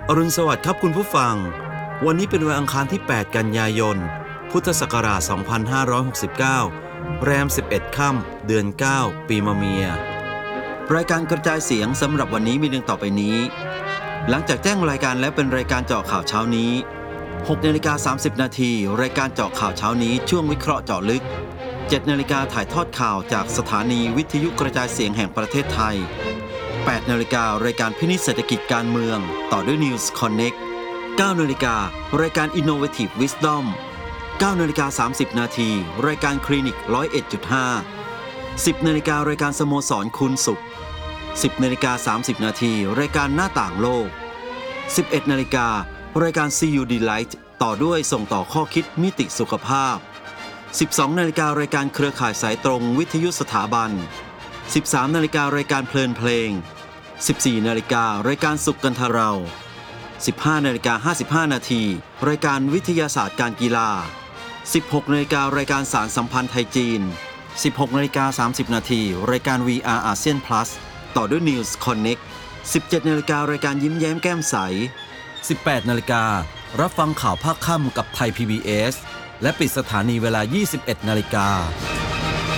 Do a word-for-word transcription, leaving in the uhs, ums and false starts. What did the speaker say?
อรุณสวัสดิ์ครับคุณผู้ฟังวันนี้เป็นวันอังคารที่ แปด กันยายน พุทธศักราช สองพันห้าร้อยหกสิบเก้า แรม สิบเอ็ด ค่ำ เดือน เก้า ปีมะเมีย รายการกระจายเสียงสำหรับวันนี้มีดังต่อไปนี้ หลังจากแจ้งรายการแล้วเป็นรายการเจาะข่าวเช้านี้ หกนาฬิกาสามสิบนาที รายการเจาะข่าวเช้านี้ช่วงวิเคราะห์เจาะลึก เจ็ดนาฬิกาถ่ายทอดข่าวจากสถานีวิทยุกระจายเสียงแห่งประเทศไทยแปดนาฬิการายการพินิจเศรษฐกิจการเมืองต่อด้วย News Connect เก้านาฬิการายการ Innovative Wisdom เก้านาฬิกาสามสิบนาทีรายการคลินิก หนึ่งศูนย์เอ็ดจุดห้า สิบนาฬิการายการสโมสรคุณสุข สิบนาฬิกาสามสิบนาทีรายการหน้าต่างโลก สิบเอ็ดนาฬิการายการ ซี ยู Delight ต่อด้วยส่งต่อข้อคิดมิติสุขภาพ สิบสองนาฬิการายการเครือข่ายสายตรงวิทยุสถาบันสิบสามนาฬิการายการเพลินเพลง สิบสี่นาฬิการายการสุขกันทเรา สิบห้านาฬิกาห้าสิบห้านาทีรายการวิทยาศาสตร์การกีฬา สิบหกนาฬิการายการสารสัมพันธ์ไทยจีน สิบหกนาฬิกาสามสิบนาทีรายการ วี อาร์ อาเซียน Plus ต่อด้วย News Connect สิบเจ็ดนาฬิการายการยิ้มแย้มแก้มใส สิบแปดนาฬิการั บฟังข่าวภาคค่ำกับไทย พี บี เอส และปิดสถานีเวลา ยี่สิบเอ็ดนาฬิกา